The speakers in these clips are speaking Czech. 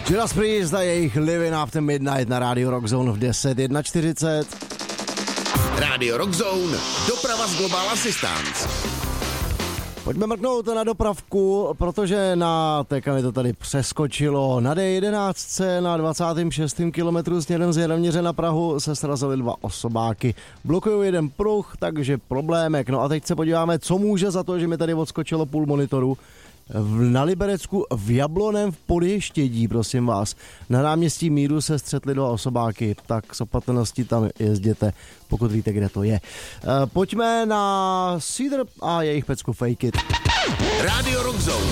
Judas Priest a jejich Living After Midnight na Radio Rock Zone v 10:41. Radio Rock Zone, doprava z Global Assistance. Pojďme mrknout na dopravku, protože na teďka mi to tady přeskočilo. Na D11 na 26. kilometru směrem z Jaroměře na Prahu se srazily 2 osobáky. Blokují jeden pruh, takže problémek. No a teď se podíváme, co může za to, že mi tady odskočilo půl monitoru. Na Liberecku v Jabloném v Podještědí, prosím vás. Na náměstí Míru se střetly 2 osobáky, tak s opatrností tam jezděte, pokud víte, kde to je. Pojďme na Cedar a jejich pecku Fake It. Radio Rock Zone.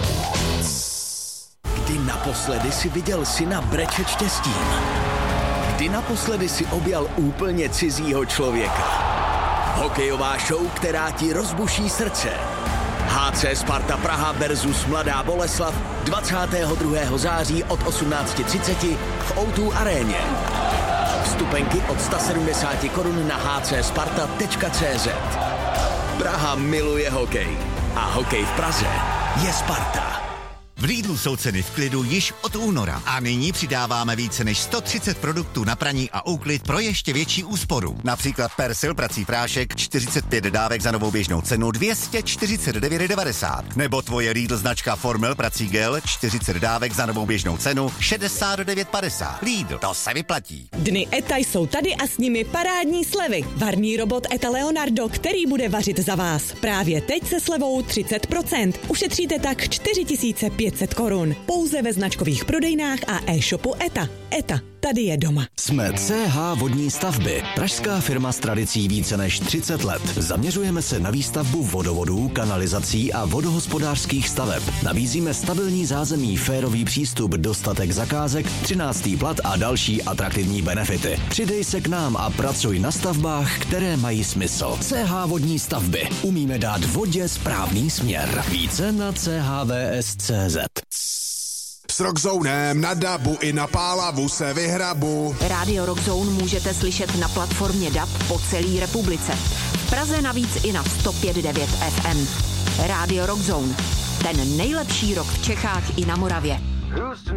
Kdy naposledy si viděl syna brečet štěstím? Kdy naposledy si objal úplně cizího člověka? Hokejová show, která ti rozbuší srdce. HC Sparta Praha versus Mladá Boleslav 22. září od 18:30 v O2 aréně. Vstupenky od 170 korun na hcsparta.cz. Praha miluje hokej a hokej v Praze je Sparta. V Lidlu jsou ceny v klidu již od února a nyní přidáváme více než 130 produktů na praní a úklid pro ještě větší úsporu. Například Persil prací prášek 45 dávek za novou běžnou cenu 249,90. Nebo tvoje Lidl značka Formel prací gel 40 dávek za novou běžnou cenu 69,50. Lidl, to se vyplatí. Dny ETA jsou tady a s nimi parádní slevy. Varný robot ETA Leonardo, který bude vařit za vás. Právě teď se slevou 30%. Ušetříte tak 4500 korun. Pouze ve značkových prodejnách a e-shopu ETA. ETA, tady je doma. Jsme CH Vodní stavby, pražská firma s tradicí více než 30 let. Zaměřujeme se na výstavbu vodovodů, kanalizací a vodohospodářských staveb. Nabízíme stabilní zázemí, férový přístup, dostatek zakázek, 13. plat a další atraktivní benefity. Přidej se k nám a pracuj na stavbách, které mají smysl. CH Vodní stavby. Umíme dát vodě správný směr. Více na chvs.cz. S Rockzonem na dabu i na pálavu se vyhrabu. Radio Rockzone můžete slyšet na platformě DAB po celé republice. V Praze navíc i na 105.9 FM. Radio Rockzone. Ten nejlepší rock v Čechách i na Moravě.